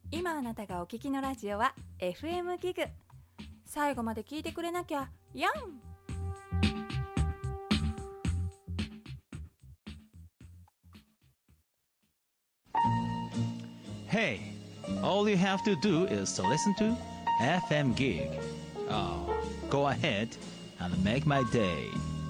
今あなたがお聞きのラジオは FM ギグ。最後まで聞いてくれなきゃやん。 Hey, all you have to do is to listen to FM Gig. Oh, go ahead and make my day.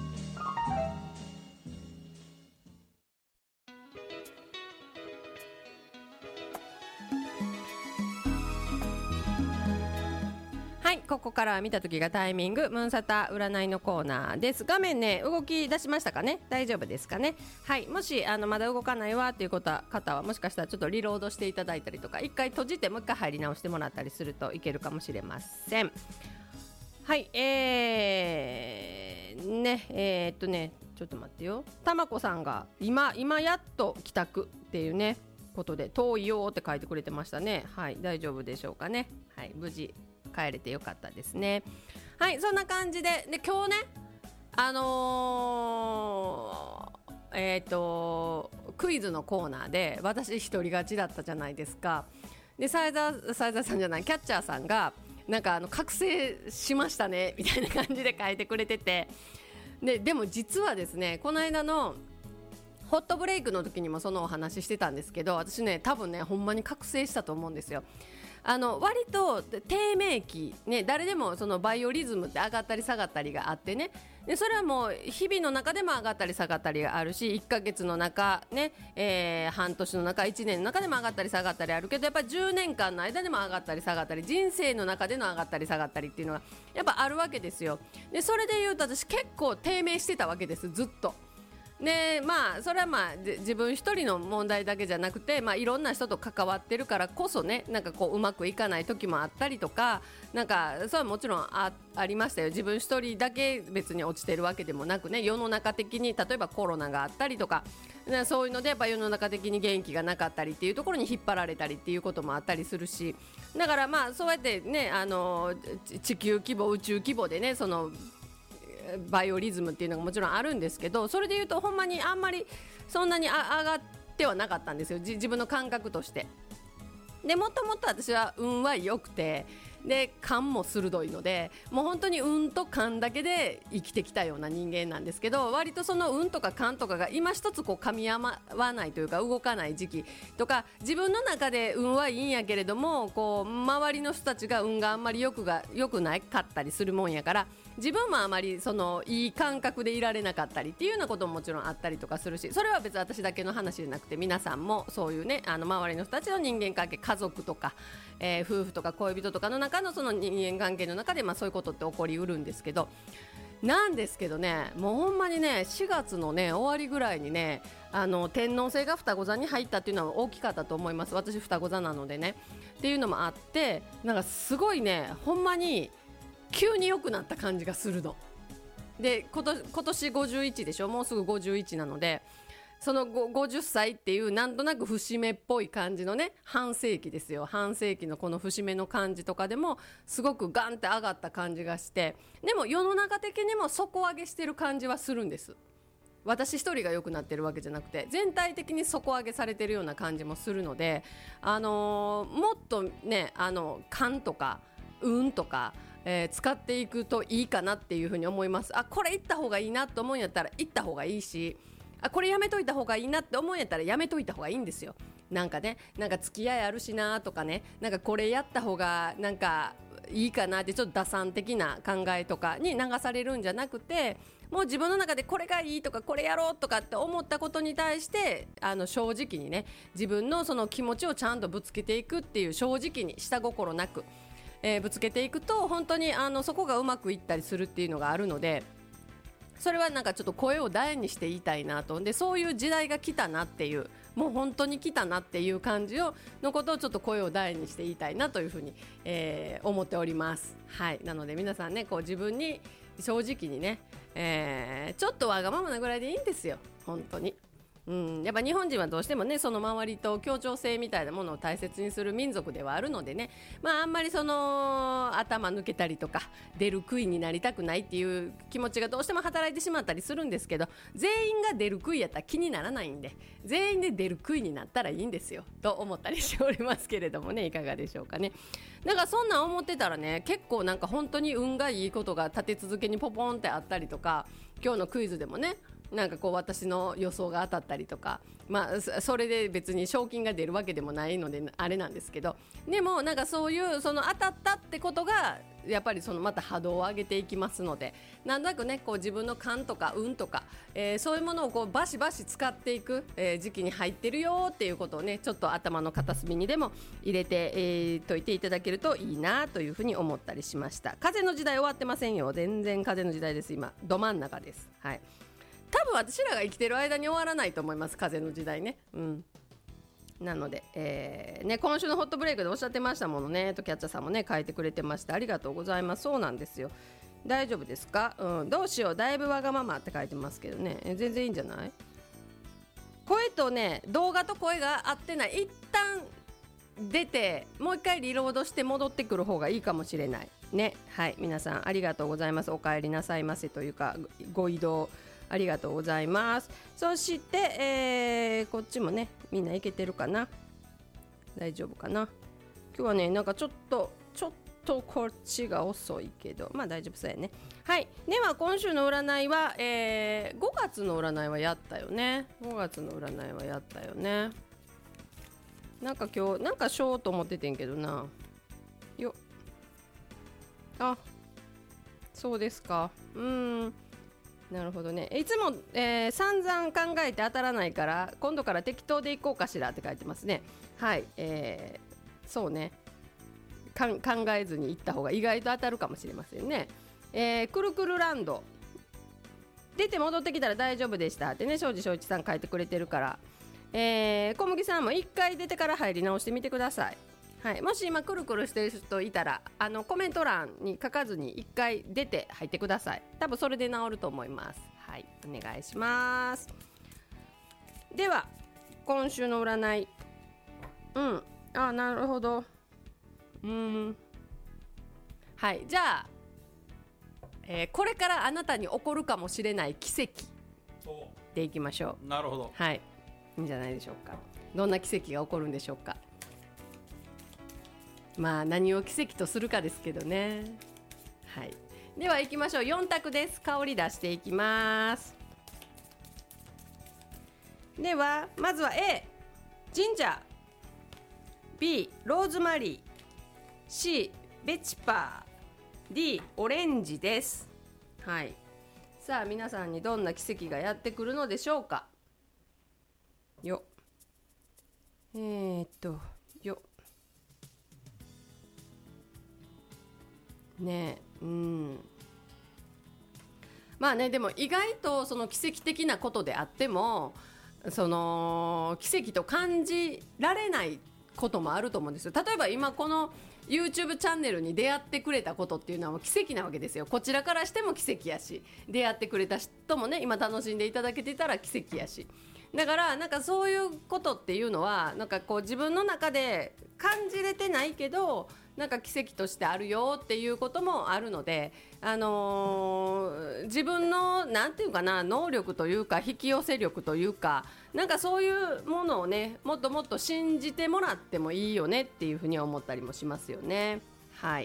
はい、ここからは見た時がタイミングムーンサタ占いのコーナーです。画面ね動き出しましたかね。大丈夫ですかね。はい、もしまだ動かないわっていう方はもしかしたらちょっとリロードしていただいたりとか、一回閉じてもう一回入り直してもらったりするといけるかもしれません。はい、ちょっと待ってよ。たまこさんが今やっと帰宅っていうねことで、遠いよって書いてくれてましたね。はい、大丈夫でしょうかね。はい、無事帰れてよかったですね。はい、そんな感じで、今日ねクイズのコーナーで私一人勝ちだったじゃないですか。でサイザーさんじゃない、キャッチャーさんがなんか覚醒しましたねみたいな感じで書いてくれてて、でも実はですね、この間のホットブレイクの時にもそのお話してたんですけど、私ね多分ねほんまに覚醒したと思うんですよ。割と低迷期、ね、誰でもそのバイオリズムって上がったり下がったりがあってね、でそれはもう日々の中でも上がったり下がったりがあるし、1ヶ月の中、ね半年の中1年の中でも上がったり下がったりあるけど、やっぱり10年間の間でも上がったり下がったり、人生の中での上がったり下がったりっていうのがやっぱあるわけですよ。でそれでいうと私結構低迷してたわけです、ずっと。でそれは自分一人の問題だけじゃなくて、いろんな人と関わってるからこそね、なんかこううまくいかない時もあったりとか、なんかそれはもちろん ありましたよ。自分一人だけ別に落ちてるわけでもなくね、世の中的に例えばコロナがあったりとか、そういうのでやっぱ世の中的に元気がなかったりっていうところに引っ張られたりっていうこともあったりするし、だからそうやってね地球規模宇宙規模でねそのバイオリズムっていうのがもちろんあるんですけど、それでいうとほんまにあんまりそんなに上がってはなかったんですよ、自分の感覚として。でもともと私は運は良くて、で勘も鋭いので、もう本当に運と勘だけで生きてきたような人間なんですけど、割とその運とか勘とかが今一つこう噛み合わないというか動かない時期とか、自分の中で運はいいんやけれどもこう周りの人たちが運があんまり良くないかったりするもんやから、自分もあまりそのいい感覚でいられなかったりっていうようなことももちろんあったりとかするし、それは別に私だけの話じゃなくて皆さんもそういうね周りの人たちの人間関係、家族とか、夫婦とか恋人とかの中のその人間関係の中でそういうことって起こりうるんですけど、なんですけどね、もうほんまにね4月のね終わりぐらいにね天王星が双子座に入ったっていうのは大きかったと思います。私双子座なのでねっていうのもあって、なんかすごいねほんまに急に良くなった感じがするので、今年51でしょ、もうすぐ51なので、その50歳っていうなんとなく節目っぽい感じのね半世紀ですよ。半世紀のこの節目の感じとかでもすごくガンって上がった感じがして、でも世の中的にも底上げしてる感じはするんです。私一人が良くなってるわけじゃなくて、全体的に底上げされてるような感じもするので、もっとね勘とか運とか、使っていくといいかなっていうふうに思います。これ行った方がいいなと思うんやったら行った方がいいし、これやめといた方がいいなって思うんやったらやめといた方がいいんですよ。なんかね、なんか付き合いあるしなとかね、なんかこれやった方がなんかいいかなってちょっと打算的な考えとかに流されるんじゃなくて、もう自分の中でこれがいいとかこれやろうとかって思ったことに対して正直にね自分のその気持ちをちゃんとぶつけていくっていう、正直に下心なく、ぶつけていくと本当にそこがうまくいったりするっていうのがあるので、それはなんかちょっと声を大にして言いたいなと。でそういう時代が来たなっていう、もう本当に来たなっていう感じのことをちょっと声を大にして言いたいなというふうに、思っております。はい、なので皆さんねこう自分に正直にね、ちょっとわがままなぐらいでいいんですよ本当に。 やっぱ日本人はどうしてもねその周りと協調性みたいなものを大切にする民族ではあるのでね、あんまりその頭抜けたりとか出る杭になりたくないっていう気持ちがどうしても働いてしまったりするんですけど、全員が出る杭やったら気にならないんで、全員で出る杭になったらいいんですよと思ったりしておりますけれどもね、いかがでしょうかね。だからそんなん思ってたらね、結構なんか本当に運がいいことが立て続けにポポンってあったりとか、今日のクイズでもねなんかこう私の予想が当たったりとか、それで別に賞金が出るわけでもないのであれなんですけど、でもなんかそういうその当たったってことがやっぱりそのまた波動を上げていきますので、なんとなくねこう自分の勘とか運とか、そういうものをこうバシバシ使っていく、時期に入ってるよっていうことをねちょっと頭の片隅にでも入れて、といていただけるといいなというふうに思ったりしました。風の時代終わってませんよ、全然風の時代です。今ど真ん中です。はい、多分私らが生きてる間に終わらないと思います、風の時代ね。なので、今週のホットブレイクでおっしゃってましたものねとキャッチャーさんもね書いてくれてました。ありがとうございます。そうなんですよ。大丈夫ですか、どうしようだいぶわがままって書いてますけどね、全然いいんじゃない。声とね動画と声が合ってない、一旦出てもう一回リロードして戻ってくる方がいいかもしれないね。はい、皆さんありがとうございます。お帰りなさいませというかご移動ありがとうございます。そして、こっちもねみんないけてるかな、大丈夫かな。今日はねなんかちょっとこっちが遅いけど大丈夫そうやね。はい、では今週の占いは、5月の占いはやったよね。5月の占いはやったよね。なんか今日なんかしようと思っててんけどなよ。あ、そうですか。なるほどね。いつも、散々考えて当たらないから今度から適当でいこうかしらって書いてますね。はい、そうね、考えずに行った方が意外と当たるかもしれませんね。くるくるランド出て戻ってきたら大丈夫でしたってね庄司翔一さん書いてくれてるから、小麦さんも1回出てから入り直してみてください。はい、もし今くるくるしてる人いたらコメント欄に書かずに1回出て入ってください。多分それで治ると思います。はい、お願いします。では今週の占い、なるほど。はい、じゃあ、これからあなたに起こるかもしれない奇跡でいきましょう。 なるほど。 はい、いいんじゃないでしょうか。どんな奇跡が起こるんでしょうか。何を奇跡とするかですけどね。はい、では行きましょう。4択です。香り出していきます。ではまずは A ジンジャー、 B ローズマリー、 C ベチパー、 D オレンジです。はい、さあ皆さんにどんな奇跡がやってくるのでしょうか。よよねでも意外とその奇跡的なことであってもその奇跡と感じられないこともあると思うんですよ。例えば今この YouTube チャンネルに出会ってくれたことっていうのは奇跡なわけですよ。こちらからしても奇跡やし、出会ってくれた人もね今楽しんでいただけてたら奇跡やし、だからなんかそういうことっていうのはなんかこう自分の中で感じれてないけどなんか奇跡としてあるよっていうこともあるので、自分のなんていうかな能力というか引き寄せ力というかなんかそういうものをねもっともっと信じてもらってもいいよねっていうふうに思ったりもしますよね。はい、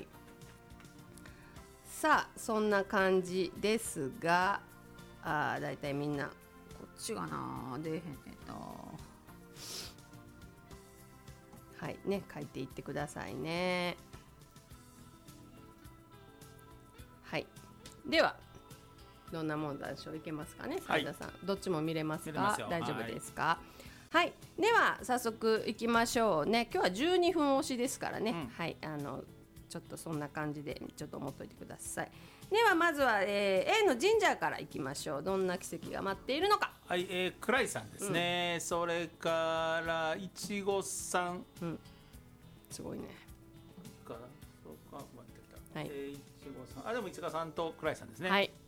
さあそんな感じですが、だいたいみんなこっちがな出へんねんな。はいね、書いていってくださいね。はい、ではどんなもんだでしょう。いけますかね、斉田さん、どっちも見れますか。大丈夫ですか。はい、では早速いきましょうね。今日は12分押しですからね、はい、ちょっとそんな感じでちょっと思っといてください。ではまずは、A のジンジャーからいきましょう。どんな奇跡が待っているのか。 はい、クライさんですね、それからいちごさん、 すごいね。 そうか待ってた、 はい、 いちごさん、でもいちごさんとクライさんですね。 はい、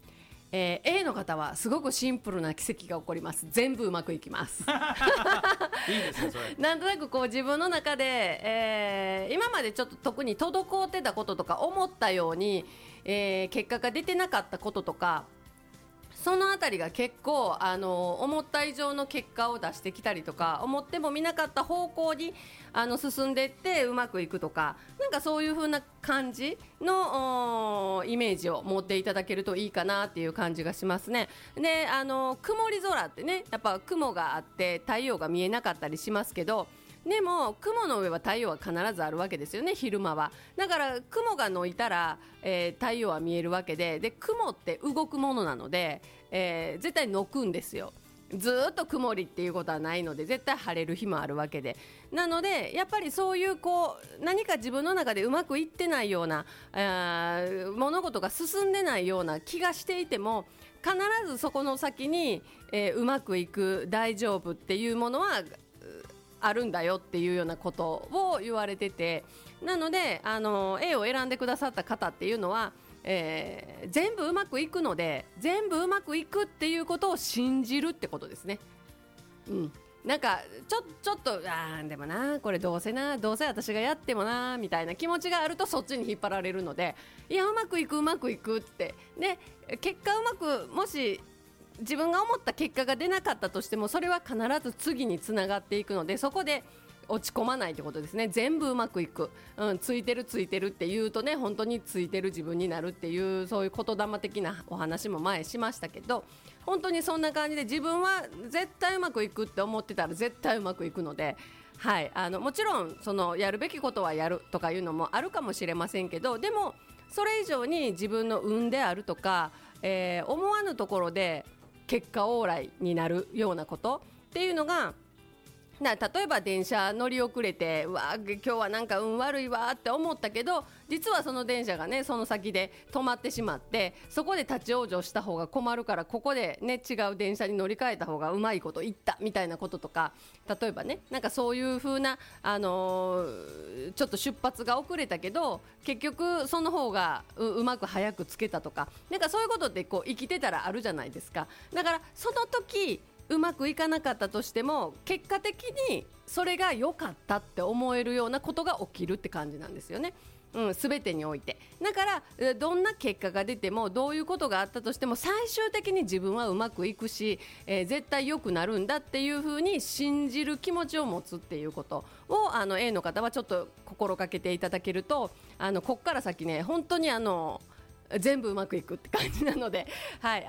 A の方はすごくシンプルな奇跡が起こります。全部うまくいきますいいですねそれ。 なんとなくこう自分の中で、今までちょっと特に滞ってたこととか思ったように、結果が出てなかったこととか、そのあたりが結構思った以上の結果を出してきたりとか、思ってもみなかった方向に進んでいってうまくいくとか、なんかそういう風な感じのイメージを持っていただけるといいかなっていう感じがしますね。で曇り空ってね、やっぱ雲があって太陽が見えなかったりしますけど、でも雲の上は太陽は必ずあるわけですよね、昼間は。だから雲がのいたら、太陽は見えるわけで、雲って動くものなので、絶対のくんですよ。ずーっと曇りっていうことはないので、絶対晴れる日もあるわけで、なのでやっぱりそういう何か自分の中でうまくいってないような、物事が進んでないような気がしていても、必ずそこの先に、うまくいく、大丈夫っていうものはあるんだよっていうようなことを言われてて、なのでA を選んでくださった方っていうのは、全部うまくいくので、全部うまくいくっていうことを信じるってことですね。なんかちょっとでもな、これどうせ私がやってもなみたいな気持ちがあると、そっちに引っ張られるので、いやうまくいくってで、結果うまく、もし自分が思った結果が出なかったとしても、それは必ず次につながっていくので、そこで落ち込まないってことですね。全部うまくいく、ついてるって言うとね、本当についてる自分になるっていう、そういう言霊的なお話も前しましたけど、本当にそんな感じで、自分は絶対うまくいくって思ってたら絶対うまくいくので、はい、もちろんそのやるべきことはやるとかいうのもあるかもしれませんけど、でもそれ以上に自分の運であるとか、思わぬところで結果往来になるようなことっていうのが、例えば電車乗り遅れて、今日はなんか運悪いわって思ったけど、実はその電車がね、その先で止まってしまって、そこで立ち往生した方が困るから、ここでね違う電車に乗り換えた方がうまいこといったみたいなこととか、例えばね、なんかそういう風な、ちょっと出発が遅れたけど結局その方がうまく早くつけたとか、なんかそういうことって生きてたらあるじゃないですか。だからその時うまくいかなかったとしても、結果的にそれが良かったって思えるようなことが起きるって感じなんですよね。全てにおいて。だからどんな結果が出ても、どういうことがあったとしても、最終的に自分はうまくいくし、絶対良くなるんだっていう風に信じる気持ちを持つっていうことをA の方はちょっと心がけていただけると、こっから先ね、本当に全部うまくいくって感じなので、はい、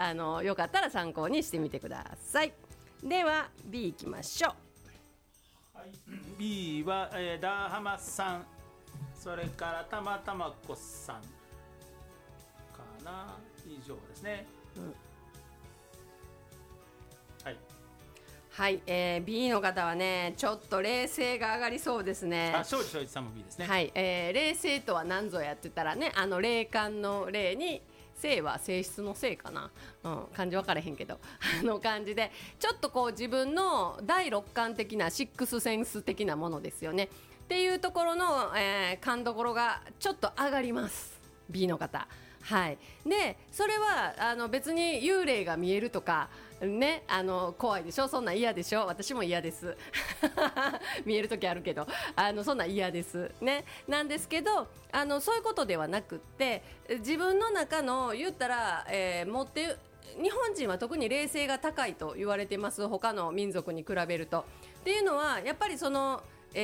よかったら参考にしてみてください。では B いきましょう。 はい、B は、ダーハマさん、それからたまたまこさんかな、以上ですね。はいはい、B の方はね、ちょっと冷静が上がりそうですね。 庄司さんも B ですね。 はい、冷静とは何ぞやって言ったらね、霊感の霊に性は性質の性かな、漢字分からへんけど感じで、ちょっと自分の第六感的なシックスセンス的なものですよねっていうところの、勘どころがちょっと上がります、 B の方。はい、でそれは別に幽霊が見えるとかね、怖いでしょ、そんなん嫌でしょ、私も嫌です見える時あるけどそんなん嫌ですね。なんですけどそういうことではなくって、自分の中の言ったら、日本人は特に霊性が高いと言われてます、他の民族に比べると。っていうのはやっぱりその八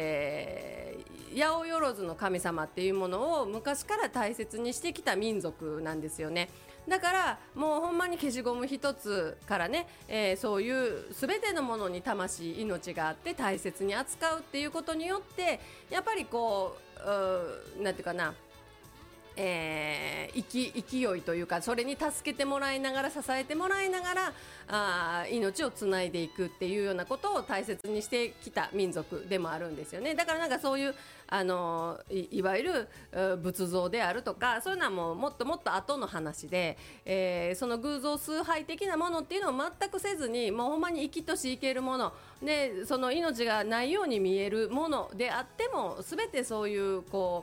百万の神様っていうものを昔から大切にしてきた民族なんですよね。だからもうほんまに消しゴム一つからね、そういう全てのものに魂、命があって大切に扱うっていうことによって、やっぱりなんていうかな、勢いというか、それに助けてもらいながら、支えてもらいながら命をつないでいくっていうようなことを大切にしてきた民族でもあるんですよね。だからなんかそういういわゆる仏像であるとか、そういうのはもうもっともっと後の話で、その偶像崇拝的なものっていうのを全くせずに、もうほんまに生きとし生けるもので、その命がないように見えるものであっても、全てそういう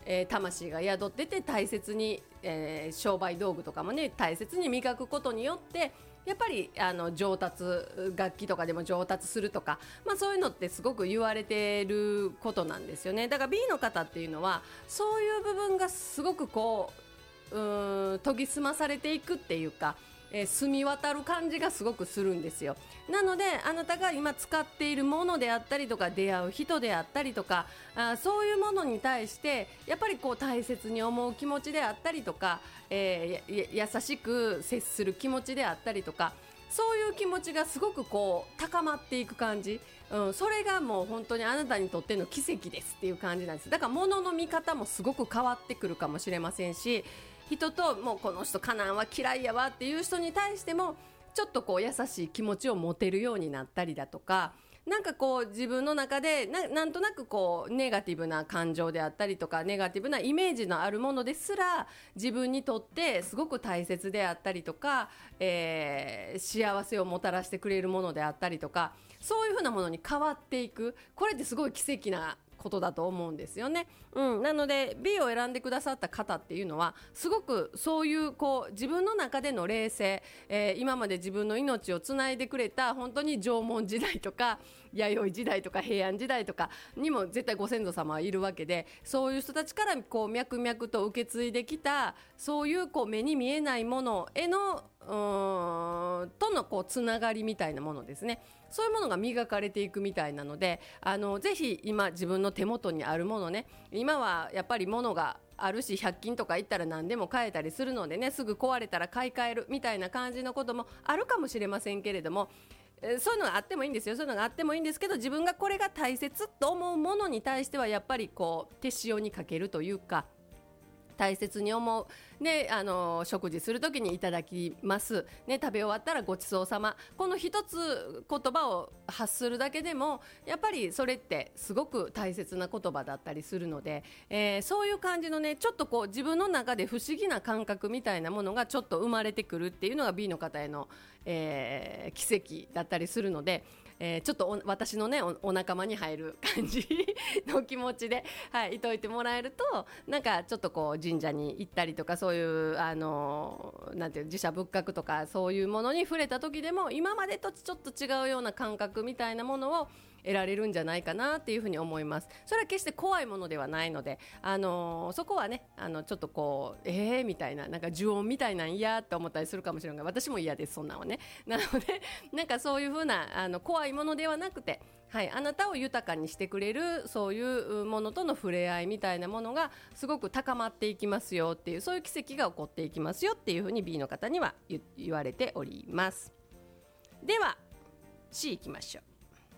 魂が宿ってて大切に、商売道具とかもね大切に磨くことによってやっぱり上達、楽器とかでも上達するとか、そういうのってすごく言われてることなんですよね。だから B の方っていうのはそういう部分がすごくこう研ぎ澄まされていくっていうか、澄み渡る感じがすごくするんですよ。なのであなたが今使っているものであったりとか出会う人であったりとかそういうものに対してやっぱりこう大切に思う気持ちであったりとか、優しく接する気持ちであったりとか、そういう気持ちがすごくこう高まっていく感じ、それがもう本当にあなたにとっての奇跡ですっていう感じなんです。だから物の見方もすごく変わってくるかもしれませんし、人ともうこの人カナンは嫌いやわっていう人に対してもちょっとこう優しい気持ちを持てるようになったりだとか、なんかこう自分の中でなんとなくこうネガティブな感情であったりとかネガティブなイメージのあるものですら自分にとってすごく大切であったりとか、幸せをもたらしてくれるものであったりとか、そういうふうなものに変わっていく、これってすごい奇跡なことだと思うんですよね。なので B を選んでくださった方っていうのはすごくそういうこう自分の中での冷静、今まで自分の命をつないでくれた本当に縄文時代とか弥生時代とか平安時代とかにも絶対ご先祖様はいるわけで、そういう人たちからこう脈々と受け継いできたそういうこう目に見えないものへのとのこうつながりみたいなものですね。そういうものが磨かれていくみたいなので、ぜひ今自分の手元にあるものね、今はやっぱり物があるし100均とか行ったら何でも買えたりするのでね、すぐ壊れたら買い替えるみたいな感じのこともあるかもしれませんけれども、そういうのがあってもいいんですよ。そういうのがあってもいいんですけど、自分がこれが大切と思うものに対してはやっぱりこう手塩にかけるというか、大切に思う、ね、食事するときにいただきます、ね、食べ終わったらごちそうさま、この一つ言葉を発するだけでもやっぱりそれってすごく大切な言葉だったりするので、そういう感じのねちょっとこう自分の中で不思議な感覚みたいなものがちょっと生まれてくるっていうのが B の方への、奇跡だったりするので、ちょっと私のね お仲間に入る感じの気持ちで、いといてもらえると、なんかちょっとこう神社に行ったりとか、そういうなんていう寺社仏閣とかそういうものに触れた時でも今までとちょっと違うような感覚みたいなものを得られるんじゃないかなっていうふうに思います。それは決して怖いものではないので、そこはねちょっとこうみたいな、なんか呪音みたいなん嫌って思ったりするかもしれないが、私も嫌です、そんなのはね。なのでなんかそういうふうな怖いものではなくて、あなたを豊かにしてくれるそういうものとの触れ合いみたいなものがすごく高まっていきますよっていう、そういう奇跡が起こっていきますよっていうふうに B の方には言われております。では C いきましょう。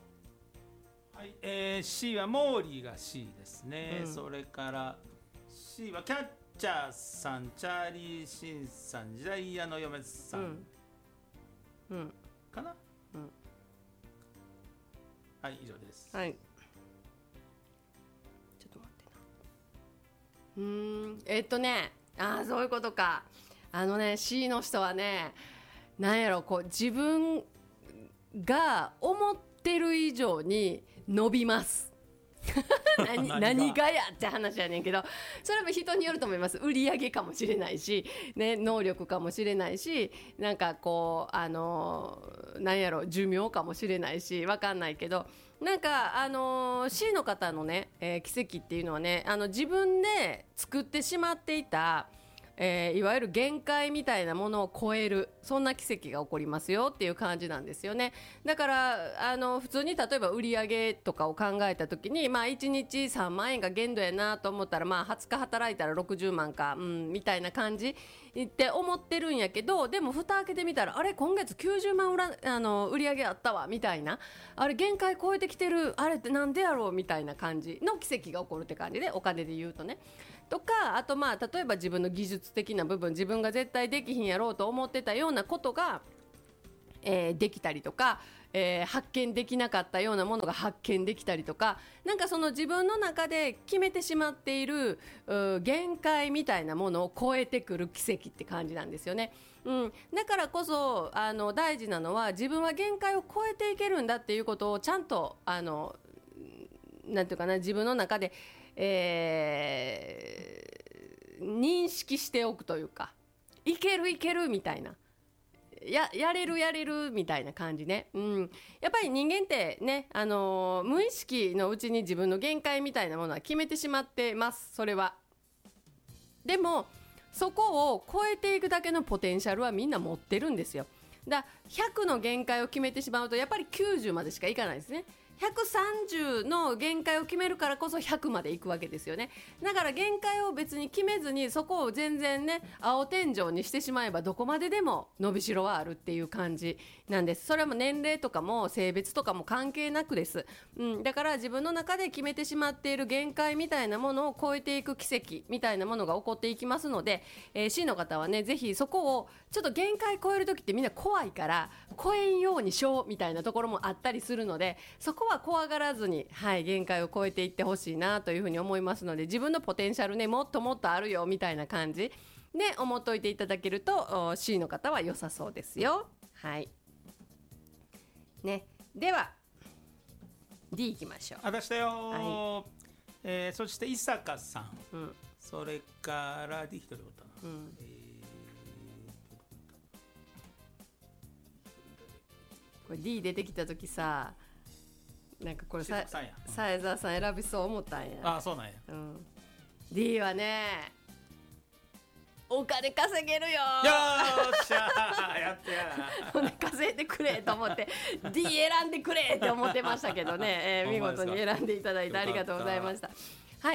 C はモーリーが C ですね、それから C はキャッチャーさん、チャーリー・シンさん、ジャイアの嫁さん、かな、はい、以上です。 はい、ちょっと待ってな。そういうことか。C の人はね、なんやろ、こう自分が思ってる以上に伸びます何がやって話やねんけど、それも人によると思います。売り上げかもしれないし、ね、能力かもしれないし、なんかこうなんやろ、寿命かもしれないし、わかんないけど、なんかC の方のね、奇跡っていうのはね、自分で作ってしまっていたいわゆる限界みたいなものを超える、そんな奇跡が起こりますよっていう感じなんですよね。だから普通に例えば売り上げとかを考えた時に、1日3万円が限度やなと思ったら、20日働いたら60万か、みたいな感じって思ってるんやけど、でも蓋開けてみたら、あれ今月90万売り上げあったわみたいな、あれ限界超えてきてる、あれってなんでやろうみたいな感じの奇跡が起こるって感じで、お金で言うとね。とか、あと例えば自分の技術的な部分、自分が絶対できひんやろうと思ってたようなことが、できたりとか、発見できなかったようなものが発見できたりとか、なんかその自分の中で決めてしまっている限界みたいなものを超えてくる奇跡って感じなんですよね。だからこそ大事なのは、自分は限界を超えていけるんだっていうことをちゃんとなんていうかな、自分の中で、認識しておくというか、いけるいけるみたいな、やれるみたいな感じね、やっぱり人間ってね、無意識のうちに自分の限界みたいなものは決めてしまってます。それはでもそこを超えていくだけのポテンシャルはみんな持ってるんですよ。だから100の限界を決めてしまうとやっぱり90までしかいかないですね。130の限界を決めるからこそ100までいくわけですよね。だから限界を別に決めずにそこを全然ね青天井にしてしまえばどこまででも伸びしろはあるっていう感じなんです。それはもう年齢とかも性別とかも関係なくです、だから自分の中で決めてしまっている限界みたいなものを超えていく奇跡みたいなものが起こっていきますので、C の方はねぜひそこをちょっと限界超える時ってみんな怖いから超えんようにしようみたいなところもあったりするので、そこは怖がらずに、限界を超えていってほしいなというふうに思いますので、自分のポテンシャルねもっともっとあるよみたいな感じで思っといていただけると C の方は良さそうですよ。では D いきましょう。 あ出したよ、そして伊坂さん、それから D 一人おったな、 これ D 出てきた時さ、なんかこれさやさえざわさん選びそう思ったんや。 あそうなんや、 D はねお金稼げるよ。 よーしゃやってや稼いでくれと思って D 選んでくれって思ってましたけどね、見事に選んでいただいてありがとうございました。だ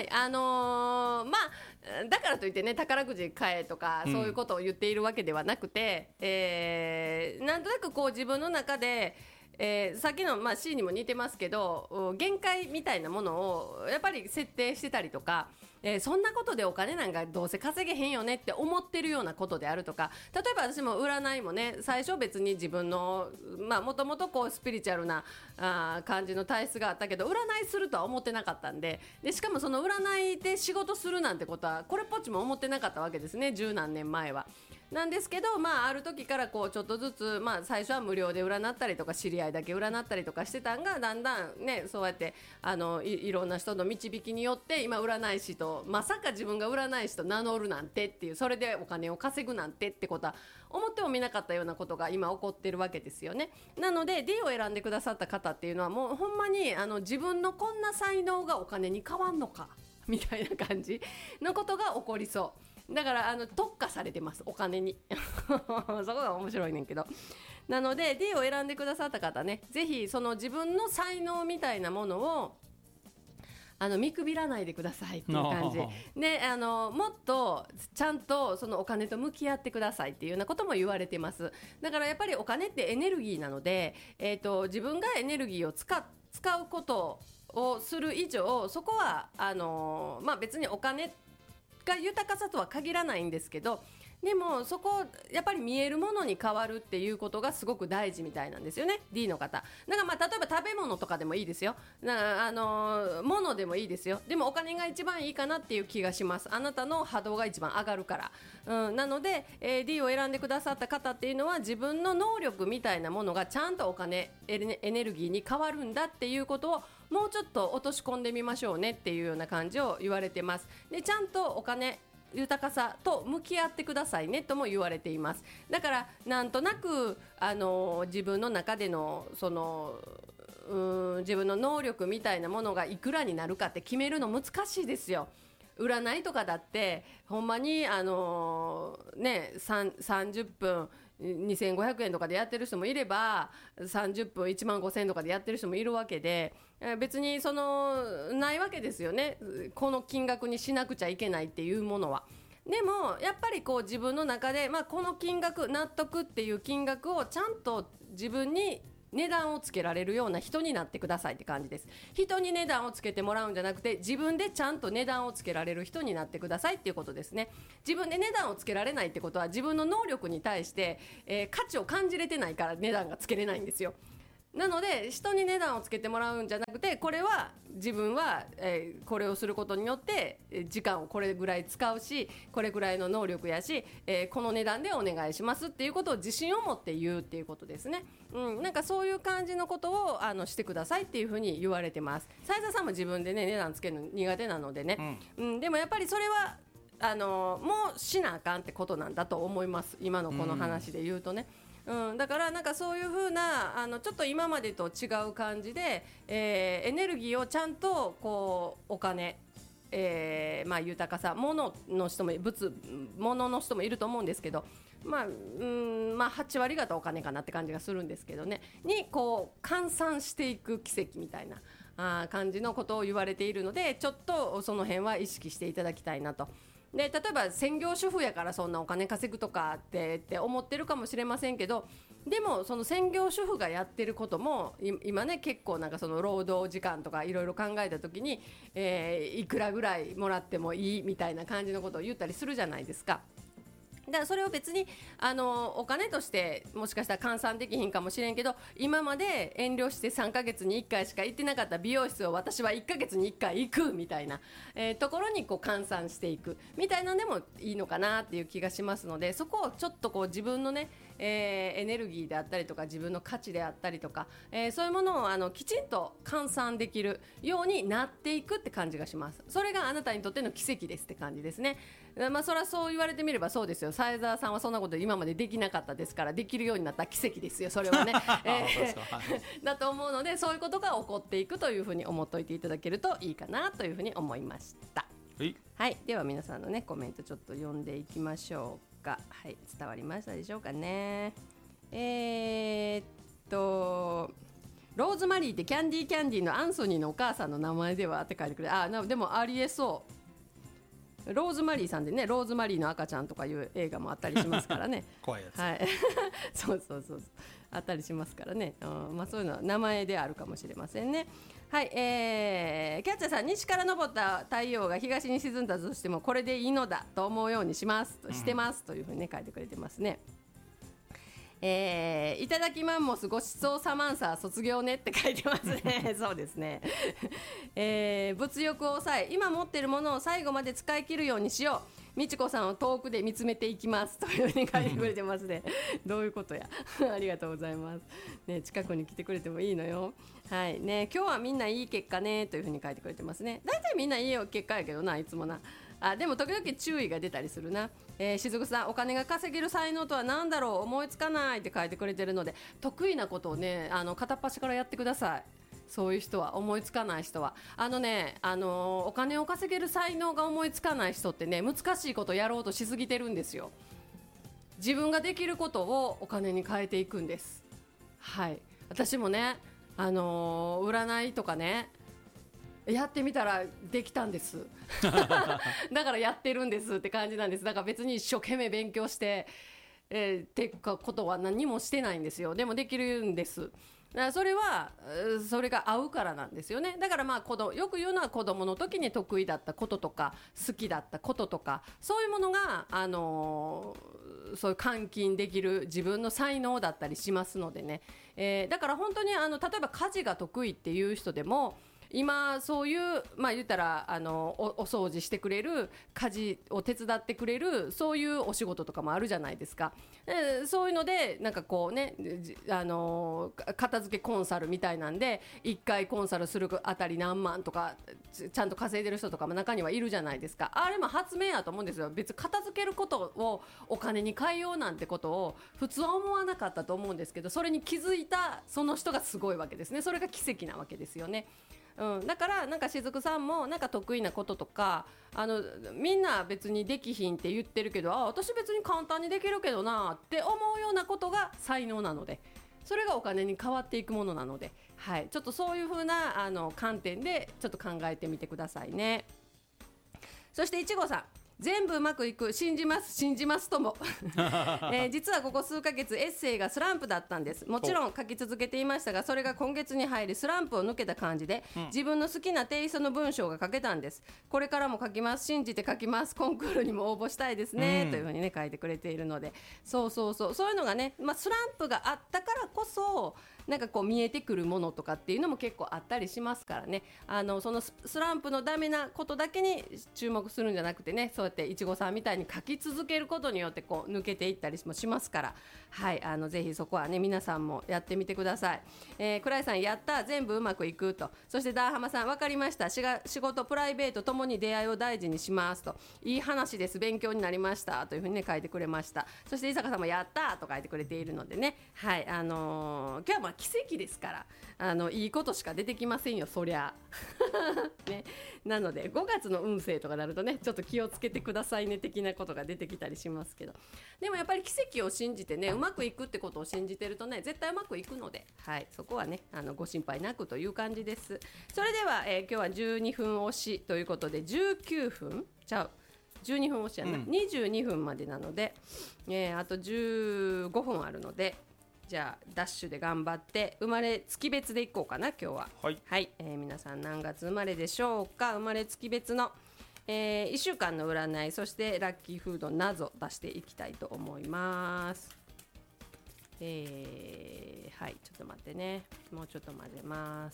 からといってね宝くじ買えとかそういうことを言っているわけではなくて、なんとなくこう自分の中で、さっきの、C にも似てますけど限界みたいなものをやっぱり設定してたりとか、そんなことでお金なんかどうせ稼げへんよねって思ってるようなことであるとか、例えば私も占いもね最初別に自分のもともとこうスピリチュアルな感じの体質があったけど占いするとは思ってなかったんで、しかもその占いで仕事するなんてことはこれっぽっちも思ってなかったわけですね、十何年前は。なんですけど、ある時からこうちょっとずつ、最初は無料で占ったりとか知り合いだけ占ったりとかしてたんがだんだんねそうやっていろんな人の導きによって今占い師とまさか自分が占い師と名乗るなんてっていう、それでお金を稼ぐなんてってことは思ってもみなかったようなことが今起こってるわけですよね。なので D を選んでくださった方っていうのはもうほんまに自分のこんな才能がお金に変わんのかみたいな感じのことが起こりそう。だから特化されてますお金にそこが面白いねんけど、なので D を選んでくださった方ね、ぜひその自分の才能みたいなものを見くびらないでくださいっていう感じで、もっとちゃんとそのお金と向き合ってくださいっていうようなことも言われてます。だからやっぱりお金ってエネルギーなので、自分がエネルギーを使うことをする以上、そこは別にお金が豊かさとは限らないんですけど、でもそこやっぱり見えるものに変わるっていうことがすごく大事みたいなんですよね D の方。だから例えば食べ物とかでもいいですよ、物でもいいですよ。でもお金が一番いいかなっていう気がします。あなたの波動が一番上がるから、なので、D を選んでくださった方っていうのは自分の能力みたいなものがちゃんとお金エネルギーに変わるんだっていうことをもうちょっと落とし込んでみましょうねっていうような感じを言われてます。でちゃんとお金豊かさと向き合ってくださいねとも言われています。だからなんとなく自分の中でのその自分の能力みたいなものがいくらになるかって決めるの難しいですよ。占いとかだってほんまに30分2500円とかでやってる人もいれば30分1万5000円とかでやってる人もいるわけで、別にないわけですよね、この金額にしなくちゃいけないっていうものは。でもやっぱりこう自分の中で、この金額納得っていう金額をちゃんと自分に値段をつけられるような人になってくださいって感じです。人に値段をつけてもらうんじゃなくて自分でちゃんと値段をつけられる人になってくださいっていうことですね。自分で値段をつけられないってことは自分の能力に対して、価値を感じれてないから値段がつけれないんですよ。 なので人に値段をつけてもらうんじゃなくて、これは自分は、これをすることによって時間をこれぐらい使うし、これぐらいの能力やし、この値段でお願いしますっていうことを自信を持って言うっていうことですね。なんかそういう感じのことをしてくださいっていうふうに言われてます。斉田さんも自分でね値段つけるの苦手なのでね、でもやっぱりそれはもうしなあかんってことなんだと思います。今のこの話で言うとね、だからなんかそういう風なちょっと今までと違う感じで、エネルギーをちゃんとこうお金、豊かさ、物の人も物の人もいると思うんですけど、8割方お金かなって感じがするんですけどね、にこう換算していく奇跡みたいな感じのことを言われているので、ちょっとその辺は意識していただきたいなと。で例えば専業主婦やからそんなお金稼ぐとかって思ってるかもしれませんけど、でもその専業主婦がやってることも今ね結構なんかその労働時間とかいろいろ考えた時に、いくらぐらいもらってもいいみたいな感じのことを言ったりするじゃないですか。だからそれを別にお金としてもしかしたら換算できひんかもしれんけど、今まで遠慮して3ヶ月に1回しか行ってなかった美容室を私は1ヶ月に1回行くみたいな、ところにこう換算していくみたいなのでもいいのかなっていう気がしますので、そこをちょっとこう自分のね、エネルギーであったりとか自分の価値であったりとか、そういうものをきちんと換算できるようになっていくって感じがします。それがあなたにとっての奇跡ですって感じですね。それはそう言われてみればそうですよ。斉沢さんはそんなこと今までできなかったですから、できるようになった奇跡ですよそれはね、だと思うので、そういうことが起こっていくというふうに思っておいていただけるといいかなというふうに思いました。はい、では皆さんのねコメントちょっと読んでいきましょうか。はい、伝わりましたでしょうかね。ローズマリーってキャンディーのアンソニーのお母さんの名前ではって書いてくれ。でもありえそう。ローズマリーさんでね、ローズマリーの赤ちゃんとかいう映画もあったりしますからね怖いやつ、 はい、そうあったりしますからね、そういうのは名前であるかもしれませんね。はい、キャッチャーさん、西から昇った太陽が東に沈んだとしてもこれでいいのだと思うようにしてますというふうにね書いてくれてますね。いただきマンモスごちそうさまんさ卒業ねって書いてますねそうですね、物欲を抑え今持っているものを最後まで使い切るようにしよう。みちこさんを遠くで見つめていきますというふうに書いてくれてますねどういうことやありがとうございます、ね、近くに来てくれてもいいのよ。はいね、今日はみんないい結果ねというふうに書いてくれてますね。だいたいみんないい結果やけどないつもな。でも時々注意が出たりするな。しずくさん、お金が稼げる才能とは何だろう、思いつかないって書いてくれてるので、得意なことをね片っ端からやってください。そういう人は、思いつかない人はお金を稼げる才能が思いつかない人ってね、難しいことをやろうとしすぎてるんですよ。自分ができることをお金に変えていくんです。はい、私もね占いとかねやってみたらできたんですだからやってるんですって感じなんです。だから別に一生懸命勉強してってことは何もしてないんですよ。でもできるんです。だからそれはそれが合うからなんですよね。だからよく言うのは子供の時に得意だったこととか好きだったこととか、そういうものがそういう換金できる自分の才能だったりしますのでね、だから本当に例えば家事が得意っていう人でも今そういう言ったらお掃除してくれる、家事を手伝ってくれる、そういうお仕事とかもあるじゃないですか。そういうのでなんかこうね片付けコンサルみたいなんで1回コンサルするあたり何万とかちゃんと稼いでる人とかも中にはいるじゃないですか。あれも発明やと思うんですよ。別に片付けることをお金に変えようなんてことを普通は思わなかったと思うんですけど、それに気づいたその人がすごいわけですね。それが奇跡なわけですよね。だからなんかしずくさんもなんか得意なこととかみんな別にできひんって言ってるけど、私別に簡単にできるけどなって思うようなことが才能なので、それがお金に変わっていくものなので、はい、ちょっとそういう風な観点でちょっと考えてみてくださいね。そしていちごさん、全部うまくいく、信じますとも、実はここ数ヶ月エッセイがスランプだったんです。もちろん書き続けていましたが、それが今月に入りスランプを抜けた感じで、自分の好きなテイストの文章が書けたんです。これからも書きます、信じて書きます、コンクールにも応募したいですね、というふうにね書いてくれているので、そういうのがね、スランプがあったからこそなんかこう見えてくるものとかっていうのも結構あったりしますからね、そのスランプのダメなことだけに注目するんじゃなくてね、そうやっていちごさんみたいに書き続けることによってこう抜けていったりもしますから、はい、ぜひそこはね皆さんもやってみてください。倉井さん、やった、全部うまくいくと。そしてダーハマさん、分かりました、仕事プライベートともに出会いを大事にしますと。いい話です、勉強になりましたというふうにね書いてくれました。そして伊坂さんもやったと書いてくれているのでね、はい、今日はまあ奇跡ですから、いいことしか出てきませんよ、そりゃね、なので5月の運勢とかなるとね、ちょっと気をつけてくださいね的なことが出てきたりしますけど、でもやっぱり奇跡を信じてね、うまくいくってことを信じてるとね、絶対うまくいくので、はい、そこはねご心配なくという感じです。それでは、今日は12分押しということで、19分ちゃう12分押しやな、22分までなので、あと15分あるので、じゃあダッシュで頑張って生まれ月別でいこうかな今日は。 はい、 はい、皆さん何月生まれでしょうか。生まれ月別の、1週間の占い、そしてラッキーフード謎出していきたいと思います。はい、ちょっと待ってね、もうちょっと混ぜます。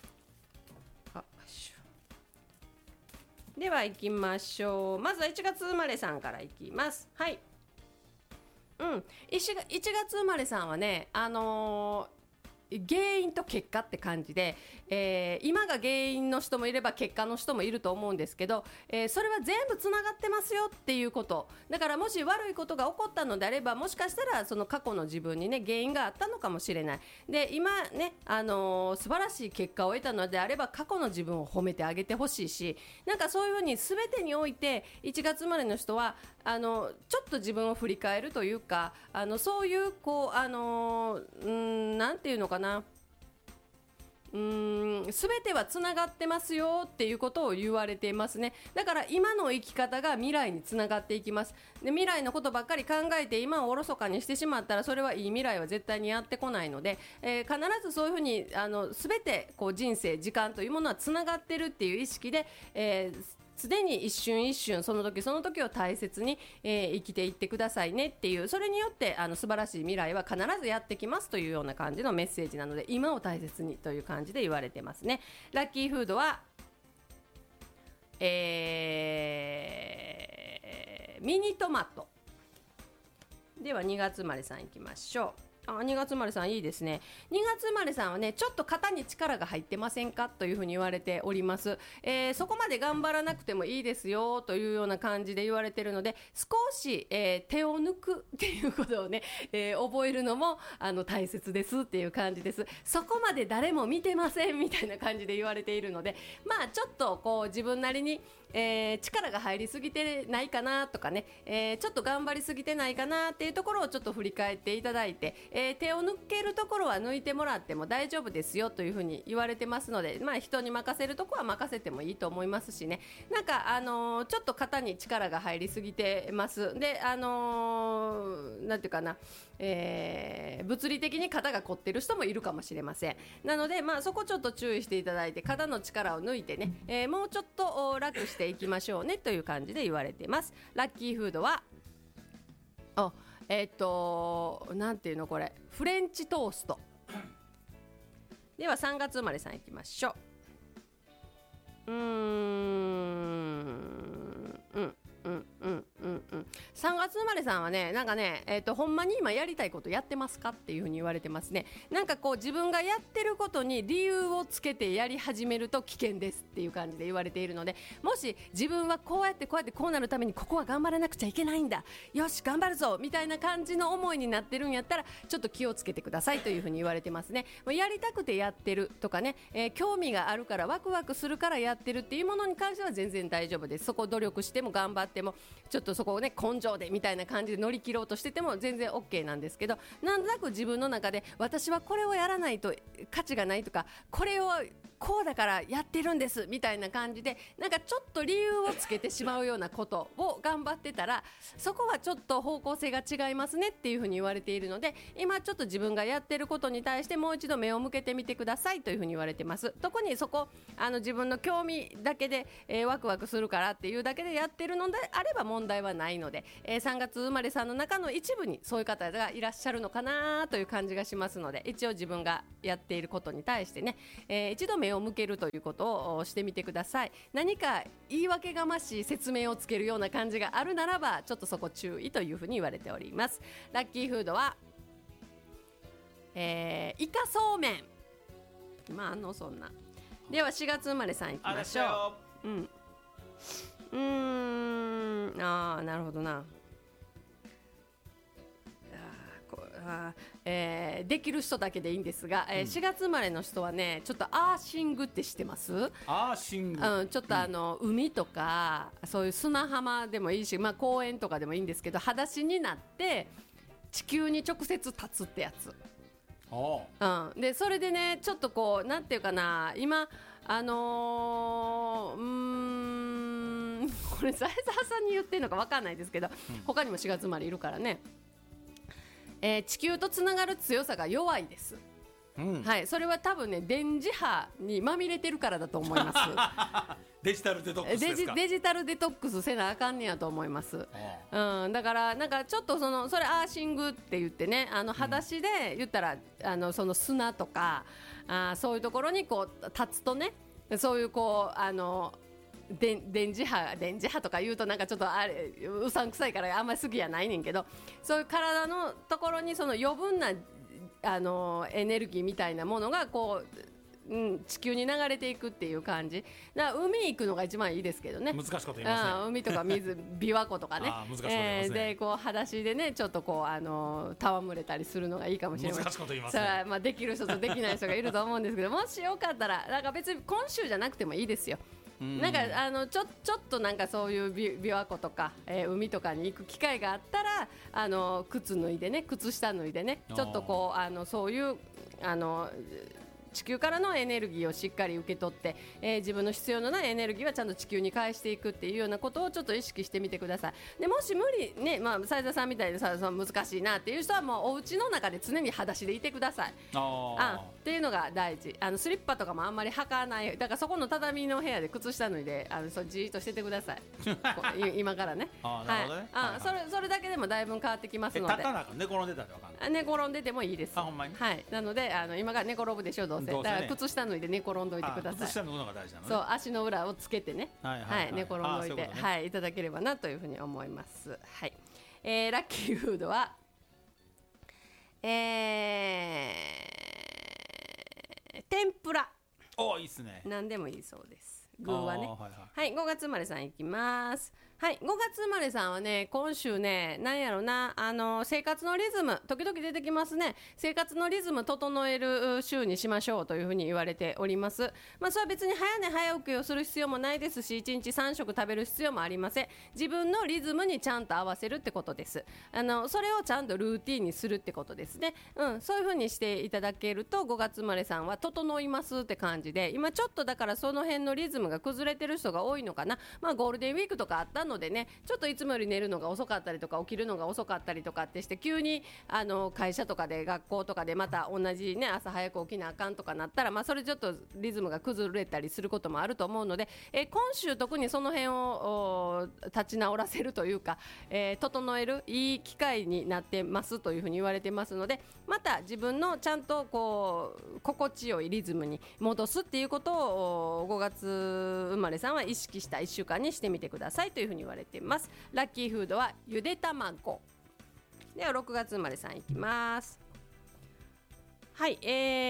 では行きましょう。まずは1月生まれさんからいきます。はい、1月生まれさんはね、原因と結果って感じで、今が原因の人もいれば結果の人もいると思うんですけど、それは全部つながってますよっていうことだから、もし悪いことが起こったのであれば、もしかしたらその過去の自分にね原因があったのかもしれない。で今ね、素晴らしい結果を得たのであれば、過去の自分を褒めてあげてほしいし、なんかそういうふうに全てにおいて1月生まれの人はちょっと自分を振り返るというか、そういうこうなんていうのかな、全てはつながってますよっていうことを言われていますね。だから今の生き方が未来につながっていきます。で未来のことばっかり考えて今をおろそかにしてしまったら、それはいい未来は絶対にやってこないので、必ずそういうふうに全てこう人生時間というものはつながってるっていう意識で、常に一瞬一瞬その時その時を大切に、生きていってくださいねっていう、それによって素晴らしい未来は必ずやってきますというような感じのメッセージなので、今を大切にという感じで言われてますね。ラッキーフードは、ミニトマト。では2月生まれさんいきましょう。2月生まれさんいいですね。2月生まれさんはね、ちょっと肩に力が入ってませんかというふうに言われております。そこまで頑張らなくてもいいですよというような感じで言われているので、少し、手を抜くっていうことをね、覚えるのも大切ですっていう感じです。そこまで誰も見てませんみたいな感じで言われているので、まあちょっとこう自分なりに力が入りすぎてないかなとかね、ちょっと頑張りすぎてないかなっていうところをちょっと振り返っていただいて、手を抜けるところは抜いてもらっても大丈夫ですよというふうに言われてますので、まあ人に任せるところは任せてもいいと思いますしね。なんかちょっと肩に力が入りすぎてます。でなんていうかな、物理的に肩が凝ってる人もいるかもしれません。なのでまあそこちょっと注意していただいて、肩の力を抜いてね、もうちょっと楽していきましょうねという感じで言われています。ラッキーフードはなんていうのこれ、フレンチトースト。では3月生まれさんいきましょう。3月生まれさんはね、なんかね、ほんまに今やりたいことやってますかっていうふうに言われてますね。なんかこう自分がやってることに理由をつけてやり始めると危険ですっていう感じで言われているので、もし自分はこうやってこうなるためにここは頑張らなくちゃいけないんだ、よし頑張るぞみたいな感じの思いになってるんやったら、ちょっと気をつけてくださいというふうに言われてますね。やりたくてやってるとかね、興味があるからワクワクするからやってるっていうものに関しては全然大丈夫です。そこ努力しても頑張っても、ちょっとそこをね根性でみたいな感じで乗り切ろうとしてても全然 OK なんですけど、なんとなく自分の中で私はこれをやらないと価値がないとか、これをこうだからやってるんですみたいな感じで、なんかちょっと理由をつけてしまうようなことを頑張ってたら、そこはちょっと方向性が違いますねっていうふうに言われているので、今ちょっと自分がやってることに対してもう一度目を向けてみてくださいというふうに言われてます。特にそこ自分の興味だけで、ワクワクするからっていうだけでやってるのであれば問題はないので、3月生まれさんの中の一部にそういう方がいらっしゃるのかなという感じがしますので、一応自分がやっていることに対してね、一度目を向けるということをしてみてください。何か言い訳がましい説明をつけるような感じがあるならば、ちょっとそこ注意というふうに言われております。ラッキーフードは、イカそうめん。まあそんなでは4月生まれさんいきましょう。なるほどな。できる人だけでいいんですが、4月生まれの人はね、ちょっとアーシングって知ってます？ アーシング、 ちょっと海とかそういう砂浜でもいいし、公園とかでもいいんですけど、裸足になって地球に直接立つってやつ。でそれでね、ちょっとこうなんていうかな、今これ財沢さんに言ってるのか分かんないですけど、他にも4月生まれいるからね、地球とつながる強さが弱いです。はい、それは多分ね、電磁波にまみれてるからだと思いますデジタルデトックスですか？ デジタルデトックスせなあかんねやと思います。だからなんかちょっとそれアーシングって言ってね、裸足で言ったらその砂とかそういうところにこう立つとね、そういうこう電磁波とか言うとなんかちょっとあれうさんくさいからあんまり好きやないねんけど、そういう体のところにその余分なエネルギーみたいなものがこう、地球に流れていくっていう感じだから、海行くのが一番いいですけどね。 難しいこと言いますね。 海とか水琵琶湖とかね難しいこと言いますね。 でこう裸足でね、ちょっとこう戯れたりするのがいいかもしれません。 難しいこと言いますね。 それはできる人とできない人がいると思うんですけど、もしよかったらなんか別に今週じゃなくてもいいですよ。なんかちょっとなんかそういう琵琶湖とか、海とかに行く機会があったら、靴脱いでね、靴下脱いでね、ちょっとこうそういう地球からのエネルギーをしっかり受け取って、自分の必要のないエネルギーはちゃんと地球に返していくっていうようなことをちょっと意識してみてください。でもし無理ね、斉田さんみたいにさ難しいなっていう人はもうお家の中で常に裸足でいてください。っていうのが大事。スリッパとかもあんまり履かない。だからそこの畳の部屋で靴下脱いでじーっとしててください今からね。それだけでもだいぶ変わってきますので。 立たなく寝転んでたらわかんない。 寝転んでてもいいです。 ほんまに。 はい。なので今から寝転ぶでしょ、どうせ。だから靴下脱いで寝転んどいてください。 靴下脱ぐのが大事なのね。 そう、足の裏をつけてね、寝転んどいて、いただければなというふうに思います。はい。ラッキーフードは天ぷら。 いいっすね。 何でもいいそうです。具はね。はい、5月生まれさんいきます。はい、5月生まれさんはね、今週ね、なんやろな、生活のリズム時々出てきますね。生活のリズム整える週にしましょうというふうに言われております。それは別に早寝早起きをする必要もないですし、1日3食食べる必要もありません。自分のリズムにちゃんと合わせるってことです。それをちゃんとルーティンにするってことですね。そういうふうにしていただけると5月生まれさんは整いますって感じで、今ちょっとだからその辺のリズムが崩れてる人が多いのかな。ゴールデンウィークとかあったのでね、ちょっといつもより寝るのが遅かったりとか起きるのが遅かったりとかってして、急に会社とかで学校とかでまた同じね、朝早く起きなあかんとかなったら、それちょっとリズムが崩れたりすることもあると思うので、今週特にその辺を立ち直らせるというか、整えるいい機会になってますというふうに言われてますので、また自分のちゃんとこう心地よいリズムに戻すっていうことを5月生まれさんは意識した1週間にしてみてくださいというふうに言われています。ラッキーフードはゆで卵。では6月生まれさんいきます。はい、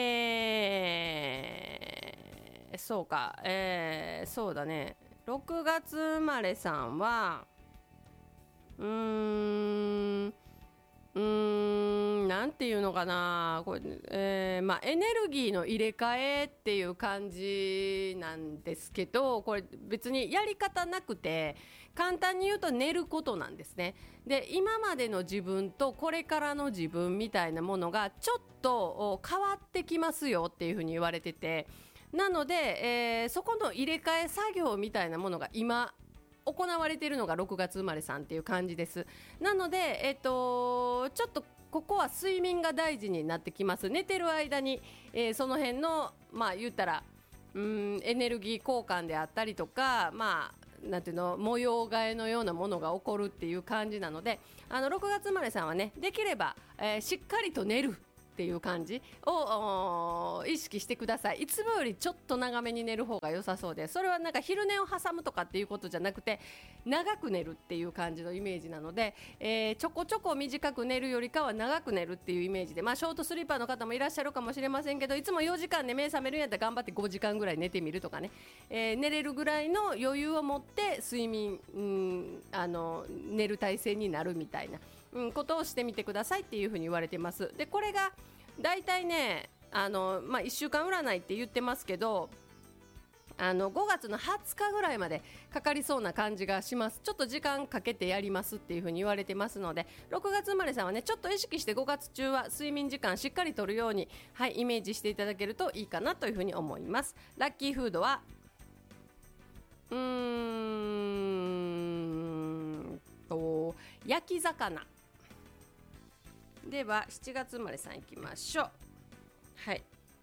そうか、そうだね、6月生まれさんはなんていうのかな、これ、エネルギーの入れ替えっていう感じなんですけど、これ別にやり方なくて、簡単に言うと寝ることなんですね。で、今までの自分とこれからの自分みたいなものがちょっと変わってきますよっていうふうに言われてて、 なので、そこの入れ替え作業みたいなものが今行われているのが6月生まれさんっていう感じです。なので、ちょっとここは睡眠が大事になってきます。寝てる間に、その辺の言ったらエネルギー交換であったりとか、なんていうの、模様替えのようなものが起こるっていう感じなので、6月生まれさんはね、できれば、しっかりと寝るっていう感じを意識してください。いつもよりちょっと長めに寝る方が良さそうです。それはなんか昼寝を挟むとかっていうことじゃなくて、長く寝るっていう感じのイメージなので、ちょこちょこ短く寝るよりかは長く寝るっていうイメージで、ショートスリーパーの方もいらっしゃるかもしれませんけど、いつも4時間で目覚めるんやったら頑張って5時間ぐらい寝てみるとかね、寝れるぐらいの余裕を持って睡眠、寝る体制になるみたいなことをしてみてくださいっていうふうに言われてます。でこれがだいたいね、1週間占いって言ってますけど、5月の20日ぐらいまでかかりそうな感じがします。ちょっと時間かけてやりますっていう風に言われてますので、6月生まれさんはね、ちょっと意識して5月中は睡眠時間しっかりとるように、イメージしていただけるといいかなという風に思います。ラッキーフードは焼き魚では、7月生まれさんいきましょう。7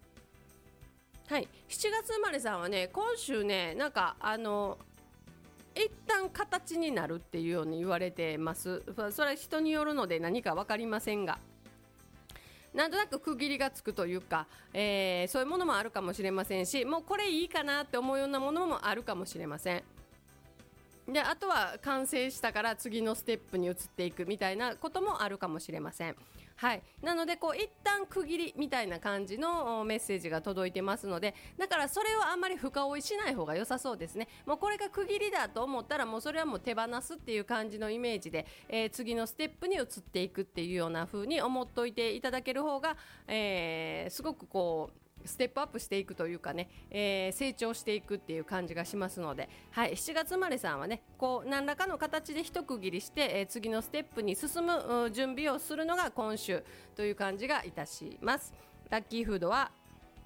月生まれさんはね、今週ね、なんか一旦形になるっていうように言われてます。それは人によるので何か分かりませんが、なんとなく区切りがつくというか、そういうものもあるかもしれませんし、もうこれいいかなって思うようなものもあるかもしれません。であとは完成したから次のステップに移っていくみたいなこともあるかもしれません。なので一旦区切りみたいな感じのメッセージが届いてますので、だからそれをあんまり深追いしない方が良さそうですね。もうこれが区切りだと思ったら、もうそれはもう手放すっていう感じのイメージで、次のステップに移っていくっていうような風に思っといていただける方が、すごくステップアップしていくというかね、成長していくっていう感じがしますので、7月生まれさんはね、何らかの形で一区切りして、次のステップに進む準備をするのが今週という感じがいたします。ラッキーフードは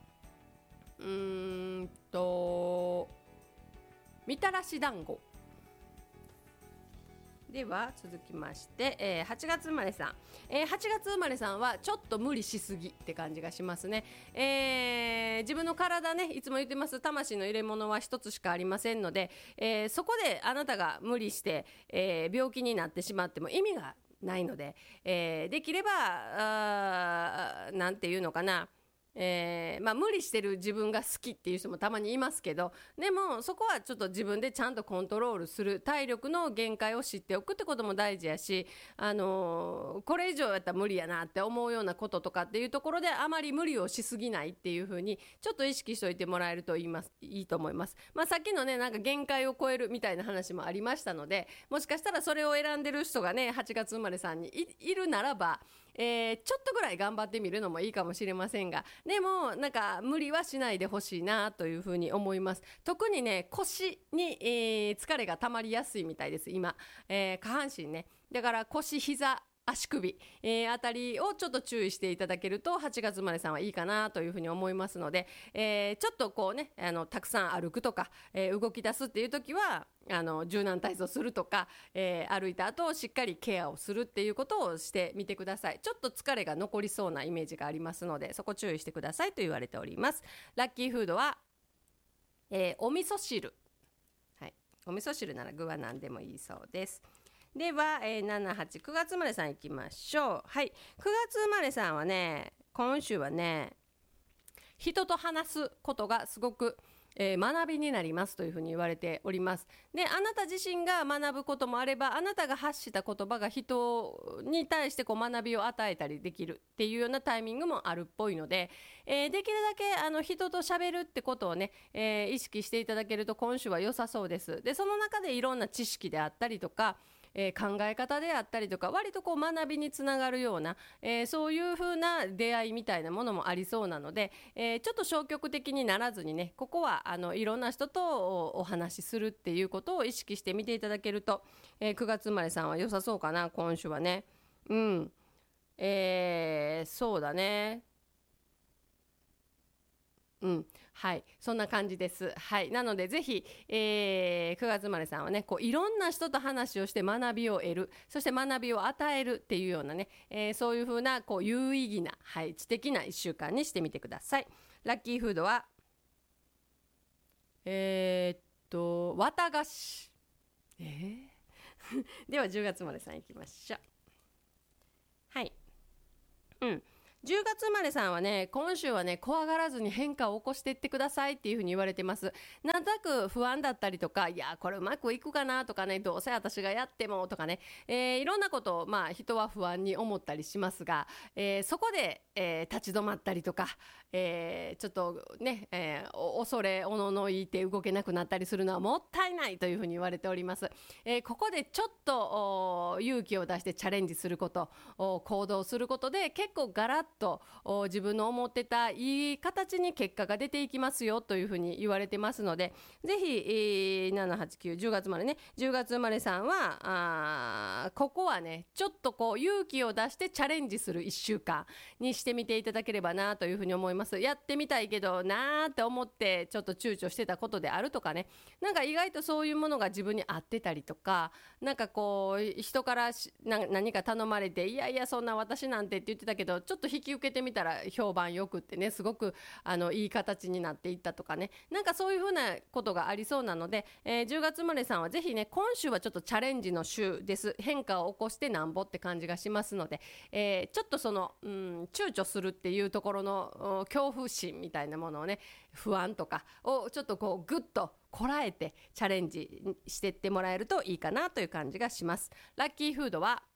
みたらし団子では、続きまして、8月生まれさん、8月生まれさんはちょっと無理しすぎって感じがしますね。自分の体ね、いつも言ってます、魂の入れ物は一つしかありませんので、そこであなたが無理して、病気になってしまっても意味がないので、できればなんていうのかな、無理してる自分が好きっていう人もたまにいますけど、でもそこはちょっと自分でちゃんとコントロールする、体力の限界を知っておくってことも大事やし、これ以上やったら無理やなって思うようなこととかっていうところで、あまり無理をしすぎないっていう風にちょっと意識しておいてもらえるといいと思います。さっきのね、なんか限界を超えるみたいな話もありましたので、もしかしたらそれを選んでる人がね、8月生まれさんに いるならば、ちょっとぐらい頑張ってみるのもいいかもしれませんが、でもなんか無理はしないでほしいなというふうに思います。特にね、腰に、疲れが溜まりやすいみたいです今、下半身ね、だから腰、膝、足首、あたりをちょっと注意していただけると8月生まれさんはいいかなというふうに思いますので、ちょっとたくさん歩くとか、動き出すっていう時は柔軟体操するとか、歩いた後しっかりケアをするっていうことをしてみてください。ちょっと疲れが残りそうなイメージがありますので、そこ注意してくださいと言われております。ラッキーフードは、お味噌汁、お味噌汁なら具は何でもいいそうです。では、7、8、9月生まれさんいきましょう。9月生まれさんはね、今週はね、人と話すことがすごく、学びになりますというふうに言われております。で、あなた自身が学ぶこともあれば、あなたが発した言葉が人に対して学びを与えたりできるっていうようなタイミングもあるっぽいので、できるだけ人と喋るってことをね、意識していただけると今週は良さそうです。で、その中でいろんな知識であったりとか、考え方であったりとか、割と学びにつながるような、そういう風な出会いみたいなものもありそうなので、ちょっと消極的にならずにね、ここはいろんな人とお話しするっていうことを意識してみていただけると、9月生まれさんは良さそうかな、今週はね。そうだね。 はい、そんな感じです。はい、なのでぜひ、9月生まれさんはね、こういろんな人と話をして学びを得る、そして学びを与えるっていうようなね、そういうふうなこう有意義な、はい、知的な1週間にしてみてください。ラッキーフードは綿菓子。では10月生まれさんいきましょう。はい。10月生まれさんはね、今週はね、怖がらずに変化を起こしていってくださいっていうふうに言われてます。なんとなく不安だったりとか、いやこれうまくいくかなとかね、どうせ私がやってもとかね、いろんなことを人は不安に思ったりしますが、そこで、立ち止まったりとか、ちょっとね、恐れおののいて動けなくなったりするのはもったいないというふうに言われております。ここでちょっと勇気を出してチャレンジすること、行動することで結構ガラッと自分の思ってたいい形に結果が出ていきますよというふうに言われてますので、ぜひ、78910月生まれね、10月生まれさんはここはねちょっとこう勇気を出してチャレンジする1週間にしてみていただければなというふうに思います。やってみたいけどなーって思ってちょっと躊躇してたことであるとかね、なんか意外とそういうものが自分に合ってたりとか、なんかこう人から何か頼まれて、いやいやそんな私なんてって言ってたけど、ちょっと引き受けてみたら評判よくってね、すごくいい形になっていったとかね、なんかそういうふうなことがありそうなので、10月生まれさんはぜひね、今週はちょっとチャレンジの週です。変化を起こしてなんぼって感じがしますので、ちょっとその、躊躇するっていうところの恐怖心みたいなものをね、不安とかをちょっとこうグッとこらえてチャレンジしていってもらえるといいかなという感じがします。ラッキーフードは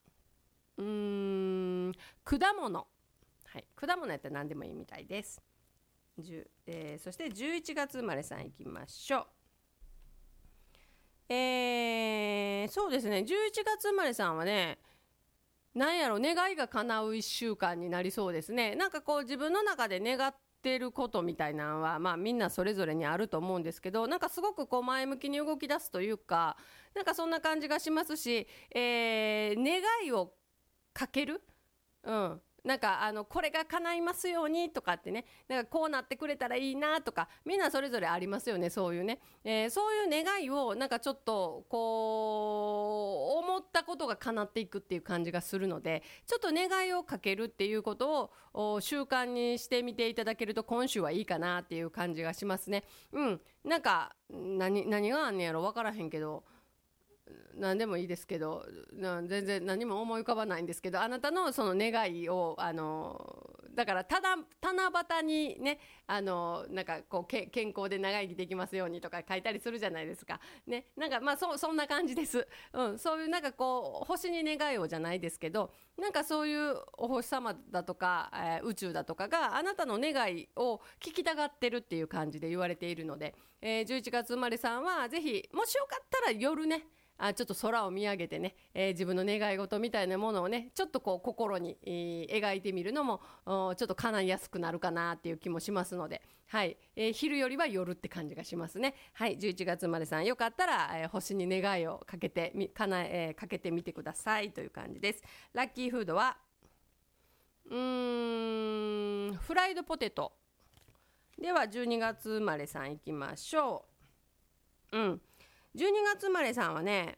果物、はい、果物やったら何でもいいみたいです。そして11月生まれさんいきましょう。そうですね、11月生まれさんはね、なんやろ、願いが叶う1週間になりそうですね。なんかこう自分の中で願ってることみたいなのは、みんなそれぞれにあると思うんですけど、なんかすごくこう前向きに動き出すというか、なんかそんな感じがしますし、願いをかける、なんかこれが叶いますようにとかってね、なんかこうなってくれたらいいなとか、みんなそれぞれありますよね、そういうね、そういう願いをなんかちょっとこう思ったことが叶っていくっていう感じがするので、ちょっと願いをかけるっていうことを習慣にしてみていただけると今週はいいかなっていう感じがしますね。なんか何があんねやろ分からへんけど、何でもいいですけど、全然何も思い浮かばないんですけど、あなたのその願いをだから七夕にね、なんかこう健康で長生きできますようにとか書いたりするじゃないですかね。なんかそんな感じです。そういうなんかこう星に願いをじゃないですけど、なんかそういうお星様だとか、宇宙だとかがあなたの願いを聞きたがってるっていう感じで言われているので、11月生まれさんはぜひもしよかったら夜ね、ちょっと空を見上げてね、自分の願い事みたいなものをね、ちょっとこう心に、描いてみるのもちょっと叶いやすくなるかなっていう気もしますので、はい、昼よりは夜って感じがしますね。はい、11月生まれさんよかったら、星に願いをかけてかけてみてくださいという感じです。ラッキーフードはフライドポテト。では12月生まれさんいきましょう。12月生まれさんはね、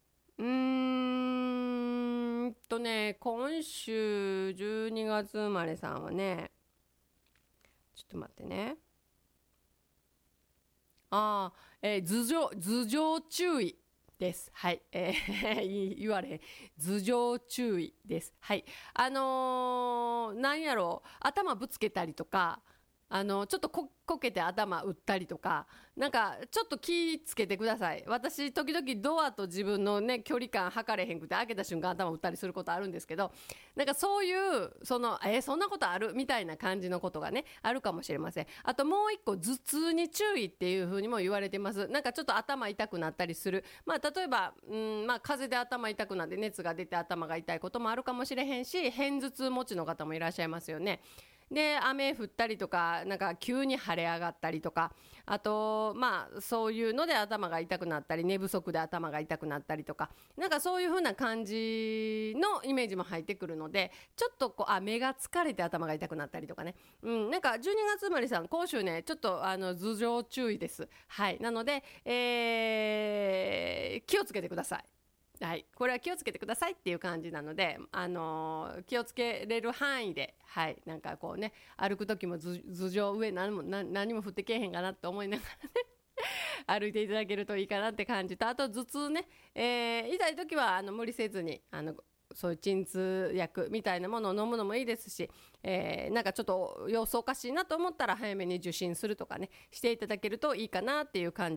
今週12月生まれさんはね、ちょっと待ってね、頭上注意です。はい、言われ頭上注意です。はい、なんやろう、頭ぶつけたりとか、ちょっとこけて頭打ったりとか、なんかちょっと気つけてください。私時々ドアと自分のね距離感測れへんくて、開けた瞬間頭打ったりすることあるんですけど、なんかそういうそんなことあるみたいな感じのことがねあるかもしれません。あともう一個、頭痛に注意っていう風にも言われてます。なんかちょっと頭痛くなったりする、例えば風邪で頭痛くなって熱が出て頭が痛いこともあるかもしれへんし、片頭痛持ちの方もいらっしゃいますよね。 で雨降ったりとか、なんか急に晴れ上がったりとか、あとそういうので頭が痛くなったり、寝不足で頭が痛くなったりとか、なんかそういう風な感じのイメージも入ってくるので、ちょっと目が疲れて頭が痛くなったりとかね、なんか12月生まれさん、今週ねちょっと頭上注意です。はい、なので、気をつけてください。はい、これは気をつけてくださいっていう感じなので、気をつけれる範囲で、はい、なんかこうね、歩く時も頭上上何も降ってけえへんかなって思いながらね歩いていただけるといいかなって感じと、あと頭痛ね、痛い時は無理せずにそういう鎮痛薬みたいなものを飲むのもいいですし、なんかちょっと様子おかしいなと思ったら早めに受診するとかねしていただけるといいかなっていう感じ